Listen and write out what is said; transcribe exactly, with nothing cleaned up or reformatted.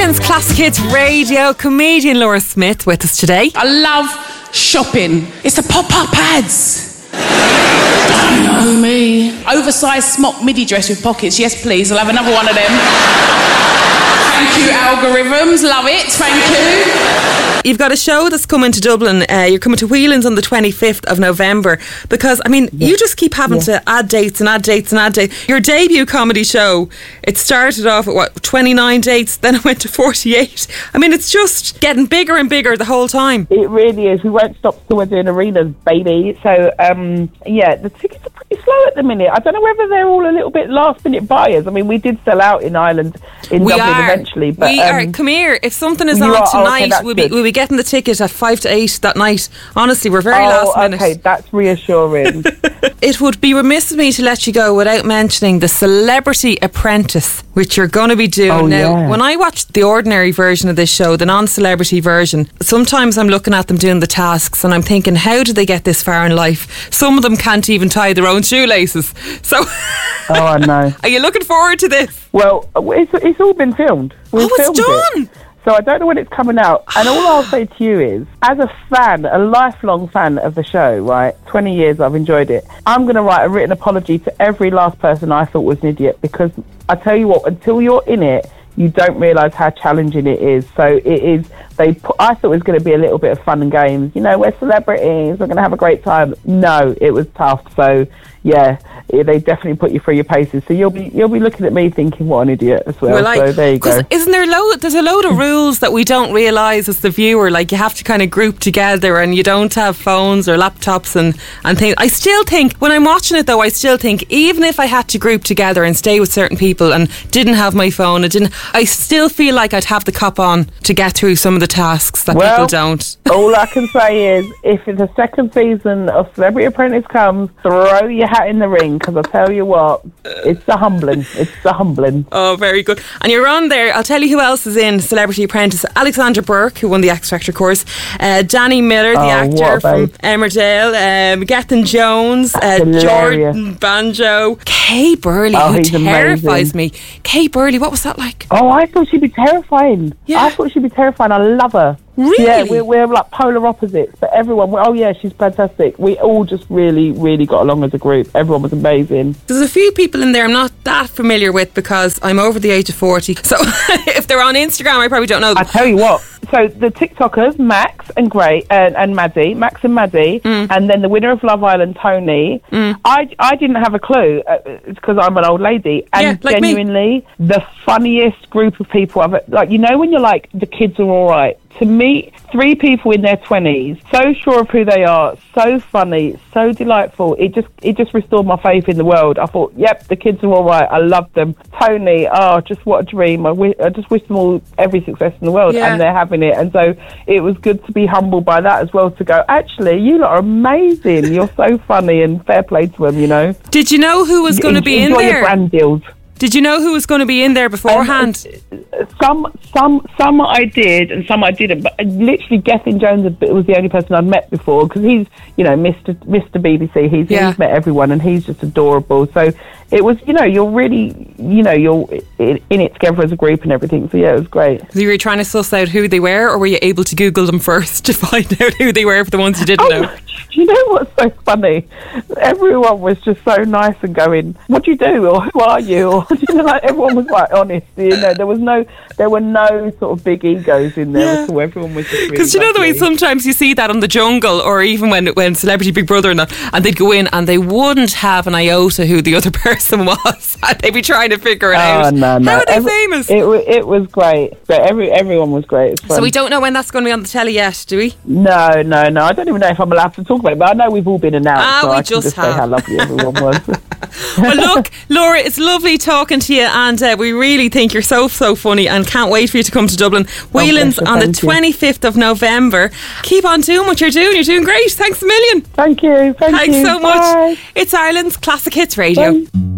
Ireland's Classic Hits Radio, comedian Laura Smith with us today. I love shopping. It's the pop-up ads. Don't know me. Oversized smock midi dress with pockets. Yes, please. I'll have another one of them. Thank you, algorithms. Love it. Thank you. You've got a show that's coming to Dublin. Uh, you're coming to Whelan's on the twenty-fifth of November because, I mean, yeah. you just keep having yeah. to add dates and add dates and add dates. Your debut comedy show, it started off at, what, twenty-nine dates, then it went to forty-eight. I mean, it's just getting bigger and bigger the whole time. It really is. We won't stop till we're doing arenas, baby. So, um, yeah, the tickets are pretty slow at the minute. I don't know whether they're all a little bit last-minute buyers. I mean, we did sell out in Ireland, in we Dublin are. eventually. But, we um, are. Come here. If something is on are, tonight, okay, we'll, be, we'll be getting the ticket at five to eight that night. Honestly, we're very oh, last minute. Okay, that's reassuring. It would be remiss of me to let you go without mentioning the Celebrity Apprentice, which you're going to be doing oh, now. Yeah. When I watched the ordinary version of this show, the non-celebrity version, sometimes I'm looking at them doing the tasks and I'm thinking, how did they get this far in life? Some of them can't even tie their own shoelaces. So, oh, I know. Are you looking forward to this? Well, it's, it's all been filmed. We've oh, it's done. It. So I don't know when it's coming out. And all I'll say to you is, as a fan, a lifelong fan of the show, right, twenty years I've enjoyed it, I'm going to write a written apology to every last person I thought was an idiot, because I tell you what, until you're in it, you don't realise how challenging it is. So it is, they put, I thought it was going to be a little bit of fun and games. You know, we're celebrities, we're going to have a great time. No, it was tough. So, yeah, they definitely put you through your paces. So you'll be you'll be looking at me thinking, what an idiot as well. well like, so there you go. Isn't there load? There's a load of rules that we don't realise as the viewer. Like, you have to kind of group together, and you don't have phones or laptops and, and things. I still think, when I'm watching it though, I still think, even if I had to group together and stay with certain people and didn't have my phone, I didn't. I still feel like I'd have the cop on to get through some of the tasks that well, people don't. All I can say is, if the second season of Celebrity Apprentice comes, throw your hat in the ring, because I tell you what, it's the humbling. It's the humbling. Oh, very good. And you're on there. I'll tell you who else is in Celebrity Apprentice. Alexandra Burke, who won the X Factor course. Uh, Danny Miller, the oh, actor from Emmerdale. Um, Gethin Jones. Uh, Jordan Banjo. Kay Burley, oh, who terrifies amazing. me. Kay Burley, what was that like? Oh, I thought she'd be terrifying. Yeah. I thought she'd be terrifying. I love her. Really? Yeah, we're, we're like polar opposites, but everyone, oh yeah, she's fantastic. We all just really, really got along as a group. Everyone was amazing. There's a few people in there I'm not that familiar with because I'm over the age of forty. So if they're on Instagram, I probably don't know them. I tell you what, so the TikTokers, Max and Gray and, and Maddie, Max and Maddie, mm. and then the winner of Love Island, Tony, mm. I, I didn't have a clue. Uh, it's because I'm an old lady. And yeah, like genuinely, me. The funniest group of people I've, like, you know when you're like, the kids are all right. To meet three people in their twenties, so sure of who they are, so funny, so delightful, it just it just restored my faith in the world. I thought, yep, the kids are all right. I love them. Tony, oh, just what a dream. I, wish, I just wish them all every success in the world, yeah. and they're having it. And so it was good to be humbled by that as well, to go, actually, you lot are amazing. You're so funny, and fair play to them, you know. Did you know who was going to be in there? Enjoy there? your brand deals. Did you know who was going to be in there beforehand? Um, some, some, some I did, and some I didn't. But literally, Gethin Jones was the only person I'd met before, because he's, you know, Mister Mister B B C. He's, yeah. he's met everyone, and he's just adorable. So it was, you know, you're really, you know, you're in it together as a group and everything. So yeah, it was great. So you were trying to suss out who they were, or were you able to Google them first to find out who they were for the ones you didn't oh, know? Do you know what's so funny? Everyone was just so nice and going, "What do you do?" or "Who are you?" or you know, like, everyone was quite honest. You know, there was no, there were no sort of big egos in there yeah. at all. Everyone was just really. Because you know the way sometimes you see that on The Jungle, or even when when Celebrity Big Brother and that, and they'd go in and they wouldn't have an iota who the other person was, and they'd be trying to figure it oh, out. No, no. How are they Every, famous? It it was great. But every everyone was great. So we don't know when that's going to be on the telly yet, do we? No, no, no. I don't even know if I'm allowed to talk about it, but I know we've all been announced, ah, so we I just can just have. say how lovely everyone was. Well, look, Laura, it's lovely talking to you, and uh, we really think you're so, so funny, and can't wait for you to come to Dublin. Whelan's oh, on the twenty-fifth of November. Keep on doing what you're doing. You're doing great. Thanks a million. Thank you. Thank Thanks you. so Bye. much. It's Ireland's Classic Hits Radio. Bye.